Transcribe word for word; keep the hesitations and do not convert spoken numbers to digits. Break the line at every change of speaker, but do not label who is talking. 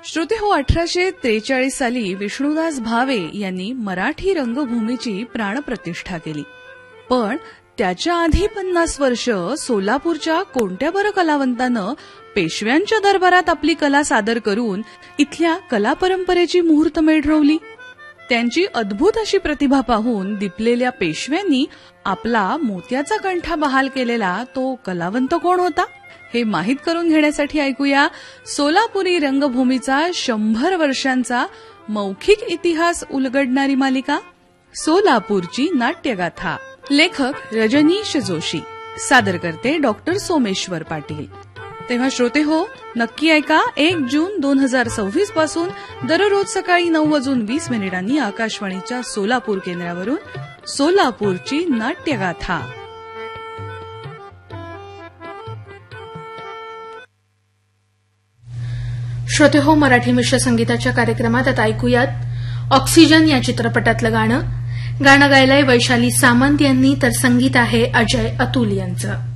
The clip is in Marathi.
श्रोते हो, अठराशे त्रेचाळीस साली विष्णुदास भावे यांनी मराठी रंगभूमीची प्राणप्रतिष्ठा केली. पण त्याच्या आधी पन्नास वर्ष सोलापूरच्या कोणत्या बरं कलावंतानं पेशव्यांच्या दरबारात आपली कला सादर करून इथल्या कला परंपरेची मुहूर्तमेढ रोवली. त्यांची अद्भुत अशी प्रतिभा पाहून दिपलेल्या पेशव्यांनी आपला मोत्याचा कंठा बहाल केलेला तो कलावंत कोण होता हे माहीत करून घेण्यासाठी ऐकूया सोलापुरी रंगभूमीचा शंभर वर्षांचा मौखिक इतिहास उलगडणारी मालिका सोलापूरची नाट्यगाथा. लेखक रजनीश जोशी, सादर करते डॉक्टर सोमेश्वर पाटील. तेव्हा श्रोते हो, नक्की ऐका. एक जून दोन हजार सव्वीस पासून दररोज सकाळी नऊ वाजून वीस मिनिटांनी आकाशवाणीच्या सोलापूर केंद्रावरून सोलापूरची नाट्यगाथा.
श्रोते हो, मराठी मिश्र संगीताच्या कार्यक्रमात आता ऐकूयात ऑक्सिजन या चित्रपटातलं गाणं. गाणं गायलंय वैशाली सामंत यांनी, तर संगीत आहे अजय अतुल यांचं.